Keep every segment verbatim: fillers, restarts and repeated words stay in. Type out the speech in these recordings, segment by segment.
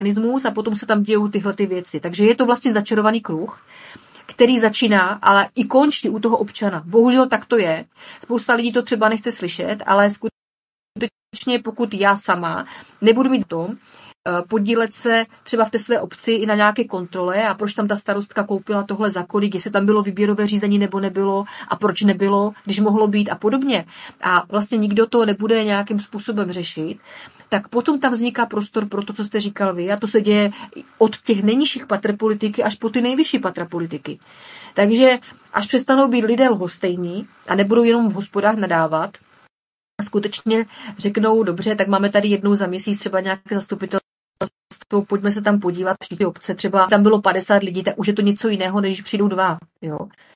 mechanismus a potom se tam dějou tyhle ty věci. Takže je to vlastně začarovaný kruh, který začíná, ale i končí u toho občana. Bohužel tak to je. Spousta lidí to třeba nechce slyšet, ale skutečně pokud já sama nebudu mít v tom, podílet se třeba v té své obci i na nějaké kontrole a proč tam ta starostka koupila tohle za kolik, jestli tam bylo výběrové řízení nebo nebylo a proč nebylo, když mohlo být a podobně. A vlastně nikdo to nebude nějakým způsobem řešit, tak potom tam vzniká prostor pro to, co jste říkal vy a to se děje od těch nejnižších patr politiky až po ty nejvyšší patra politiky. Takže až přestanou být lidé lhostejní a nebudou jenom v hospodách nadávat, a skutečně řeknou, dobře, tak máme tady jednou za měsíc třeba nějaké zastupitelstvo, pojďme se tam podívat, všechny obce, třeba tam bylo padesát lidí, tak už je to něco jiného, než přijdou dva. Jo.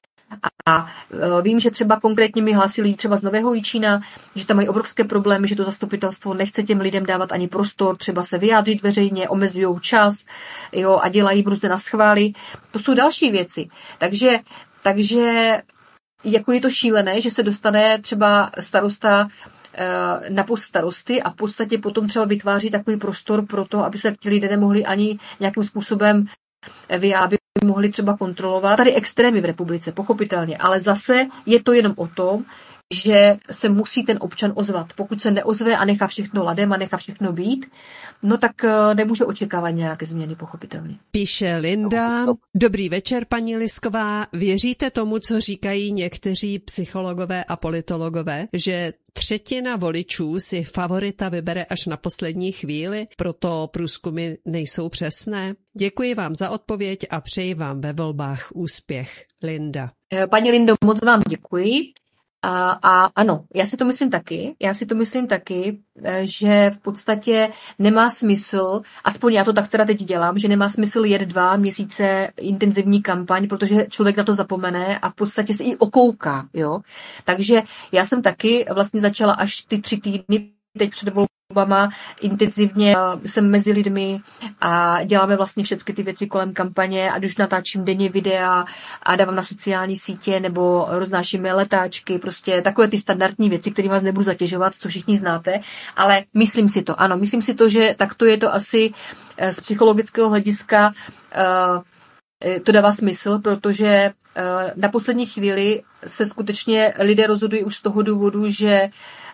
A vím, že třeba konkrétně mi hlásí lidi třeba z Nového Jičína, že tam mají obrovské problémy, že to zastupitelstvo nechce těm lidem dávat ani prostor, třeba se vyjádřit veřejně, omezují čas, jo, a dělají prostě na schvály. To jsou další věci. Takže, takže jako je to šílené, že se dostane třeba starosta na post starosty a v podstatě potom třeba vytváří takový prostor pro to, aby se ti lidé nemohli ani nějakým způsobem vyjádřit, mohli třeba kontrolovat. Tady extrémy v republice, pochopitelně, ale zase je to jenom o tom, že se musí ten občan ozvat. Pokud se neozve a nechá všechno ladem a nechá všechno být, no tak nemůže očekávat nějaké změny, pochopitelně. Píše Linda. Dobrý večer, paní Lisková. Věříte tomu, co říkají někteří psychologové a politologové, že třetina voličů si favorita vybere až na poslední chvíli, proto průzkumy nejsou přesné? Děkuji vám za odpověď a přeji vám ve volbách úspěch. Linda. Paní Lindo, moc vám děkuji. A, a ano, já si to myslím taky, já si to myslím taky, že v podstatě nemá smysl, aspoň já to tak teda teď dělám, že nemá smysl jet dva měsíce intenzivní kampaň, protože člověk na to zapomene a v podstatě se i okouká, jo. Takže já jsem taky vlastně začala až ty tři týdny teď před volbama intenzivně jsem mezi lidmi a děláme vlastně všechny ty věci kolem kampaně a když natáčím denně videa a dávám na sociální sítě nebo roznášíme letáčky, prostě takové ty standardní věci, které vás nebudu zatěžovat, co všichni znáte, ale myslím si to, ano, myslím si to, že takto je to asi z psychologického hlediska to dává smysl, protože na poslední chvíli se skutečně lidé rozhodují už z toho důvodu, že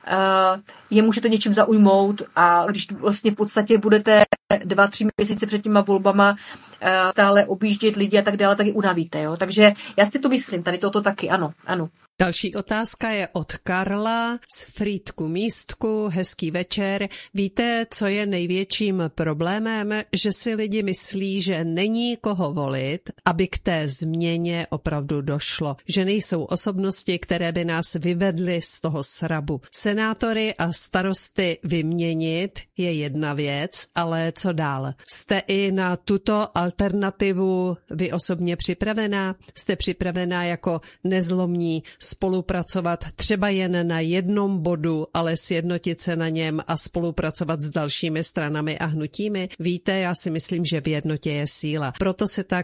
je můžete něčím zaujmout a když vlastně v podstatě budete dva, tři měsíce před těma volbama stále objíždět lidi a tak dále, tak je unavíte. Jo? Takže já si to myslím, tady toto taky, ano, ano. Další otázka je od Karla z Frýdku Místku. Hezký večer. Víte, co je největším problémem? Že si lidi myslí, že není koho volit, aby k té změně opravdu došlo. Že nejsou osobnosti, které by nás vyvedly z toho srabu. Senátory a starosty vyměnit je jedna věc, ale co dál? Jste i na tuto alternativu vy osobně připravená? Jste připravená jako nezlomní spolupracovat třeba jen na jednom bodu, ale sjednotit se na něm a spolupracovat s dalšími stranami a hnutími? Víte, já si myslím, že v jednotě je síla. Proto se tak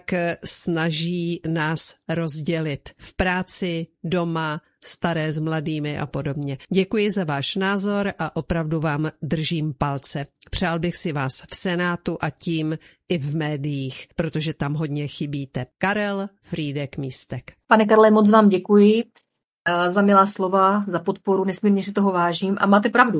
snaží nás rozdělit v práci, doma, staré s mladými a podobně. Děkuji za váš názor a opravdu vám držím palce. Přál bych si vás v Senátu a tím i v médiích, protože tam hodně chybíte. Karel Frýdek Místek. Pane Karle, moc vám děkuji za milá slova, za podporu, nesmírně si toho vážím a máte pravdu.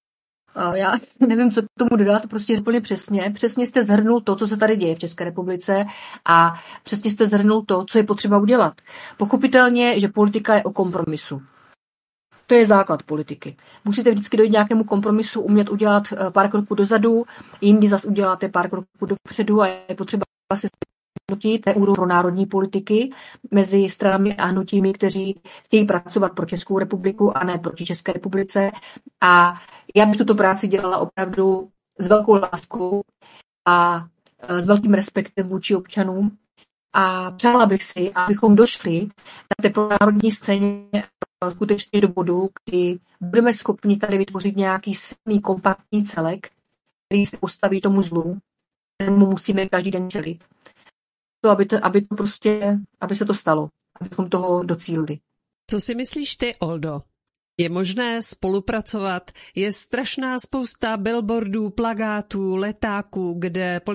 Já nevím, co k tomu dodat, prostě úplně přesně. Přesně jste zhrnul to, co se tady děje v České republice a přesně jste zhrnul to, co je potřeba udělat. Pochopitelně, že politika je o kompromisu. To je základ politiky. Musíte vždycky dojít nějakému kompromisu, umět udělat pár kroků dozadu, jindy zase uděláte pár kroků dopředu a je potřeba se sjednotit úroveň pro národní politiky mezi stranami a hnutími, kteří chtějí pracovat pro Českou republiku a ne proti České republice. A já bych tuto práci dělala opravdu s velkou láskou a s velkým respektem vůči občanům. A přála bych si, abychom došli na té pronárodní scéně skutečně do bodu, kdy budeme schopni tady vytvořit nějaký silný, kompaktní celek, který se postaví tomu zlu, kterému musíme každý den čelit. To, aby, to, aby to prostě, aby se to stalo, abychom toho docílili. Co si myslíš ty, Oldo? Je možné spolupracovat, je strašná spousta billboardů, plakátů, letáků, kde